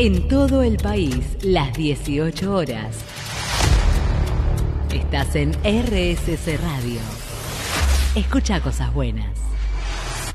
En todo el país, las 18 horas. Estás en RSC Radio. Escucha cosas buenas.